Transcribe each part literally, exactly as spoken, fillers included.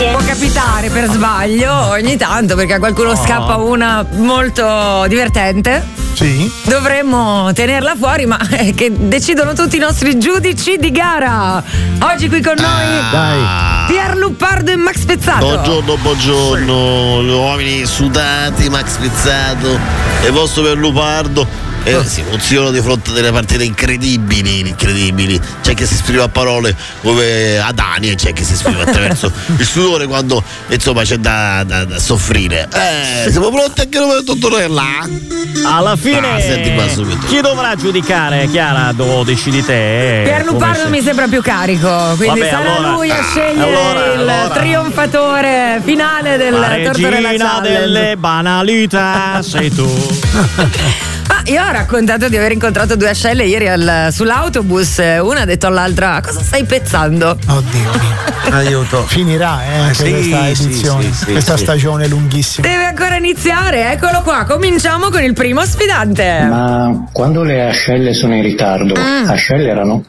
Può capitare per sbaglio ogni tanto, perché a qualcuno No. scappa una molto divertente. Sì. Dovremmo tenerla fuori, ma è che decidono tutti i nostri giudici di gara. Oggi qui con noi Dai. Pier Luppardo e Max Pezzato. Buongiorno, buongiorno, gli uomini sudati, Max Pizzato e il vostro Pier Lupardo. Eh, si emozionano di fronte a delle partite incredibili, incredibili. C'è chi si esprime a parole come Adani e c'è chi si esprime attraverso il sudore quando insomma c'è da, da, da soffrire. Eh, siamo pronti anche noi per Tortorella? Alla fine Ah, senti qua subito. chi dovrà giudicare, Chiara? Lo decidi te. eh, Pier come Luppardo se- mi sembra più carico, quindi Vabbè, sarà allora- lui a ah, scegliere allora, il allora. trionfatore finale del La Tortorella regina Challenge. delle banalità sei tu. Ma io ho raccontato di aver incontrato due ascelle ieri al- sull'autobus. Una ha detto all'altra: cosa stai pezzando? Oddio mio. Aiuto. Finirà eh, anche sì, questa sì, edizione, sì, sì, questa sì. stagione lunghissima. Deve ancora iniziare, eccolo qua. Cominciamo con il primo sfidante. Ma quando le ascelle sono in ritardo, ascellerano?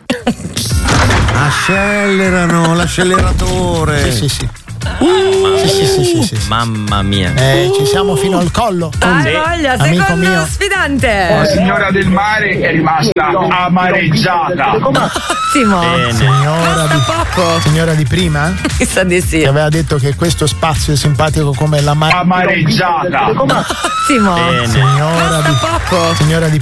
Accelerano l'acceleratore. Sì, sì, sì. Sì, sì, sì, sì, sì, sì. Mamma mia. Eh, ci siamo fino al collo. Hai voglia, Amico secondo mio. sfidante. La signora del mare è rimasta amareggiata. Ottimo. Bene. Signora di, Poco. signora di prima Mi sa di sì. che aveva detto che questo spazio è simpatico come la ma- Amareggiata. Ottimo. Bene. signora di, Poco. signora di